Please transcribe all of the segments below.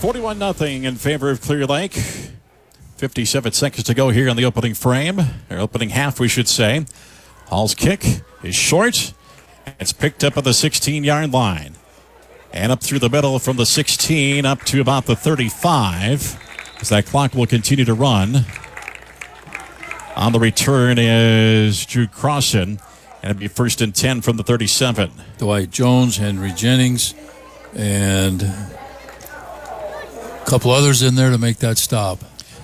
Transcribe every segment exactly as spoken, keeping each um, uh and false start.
forty-one nothing in favor of Clear Lake. fifty-seven seconds to go here in the opening frame, or opening half, we should say. Hall's kick is short. It's picked up at the sixteen-yard line. And up through the middle from the sixteen up to about the thirty-five, as that clock will continue to run. On the return is Drew Crossan, and it'll be first and ten from the thirty-seven. Dwight Jones, Henry Jennings, and a couple others in there to make that stop.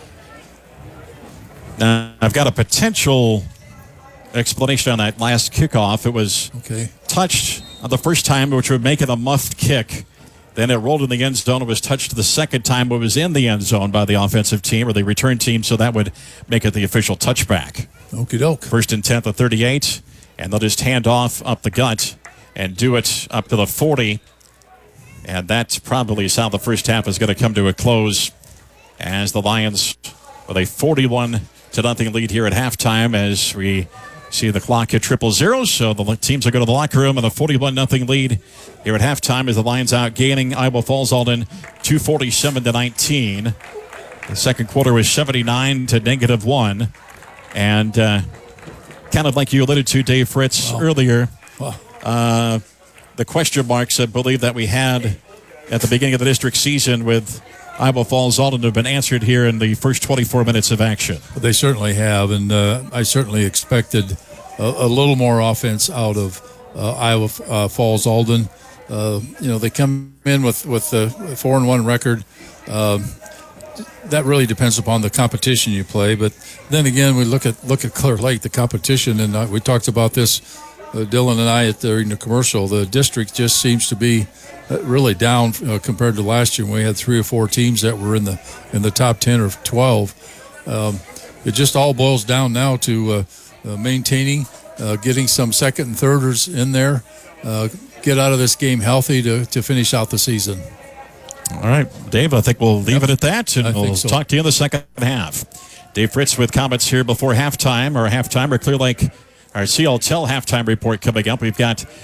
Now, I've got a potential explanation on that last kickoff. It was okay. touched on the first time, which would make it a muffed kick. Then it rolled in the end zone. It was touched the second time. It was in the end zone by the offensive team or the return team, so that would make it the official touchback. Okie doke. First and ten, the thirty-eight, and they'll just hand off up the gut and do it up to the forty. And that probably is how the first half is going to come to a close, as the Lions with a forty-one to nothing lead here at halftime, as we see the clock hit triple zero. So the teams are going to the locker room, and a forty-one nothing lead here at halftime as the Lions out gaining Iowa Falls Alden two forty-seven to nineteen. The second quarter was seventy-nine to negative one. And uh, kind of like you alluded to, Dave Fritz, wow. earlier, wow. Uh, the question marks I believe that we had at the beginning of the district season with Iowa Falls Alden have been answered here in the first twenty-four minutes of action. They certainly have, and uh, I certainly expected a, a little more offense out of uh, Iowa uh, Falls Alden. Uh, you know, they come in with with a four and one record. Uh, that really depends upon the competition you play. But then again, we look at look at Clear Lake, the competition, and uh, we talked about this, uh, Dylan and I, at during the commercial. The district just seems to be uh, really down uh, compared to last year when we had three or four teams that were in the in the top ten or twelve. Um, it just all boils down now to uh, uh, maintaining, uh, getting some second and thirders in there, uh, get out of this game healthy to, to finish out the season. All right, Dave, I think we'll leave yep. it at that, and I we'll so. talk to you in the second half. Dave Fritz with comments here before halftime, or halftime, or Clear Lake, our C L Tel halftime report coming up. We've got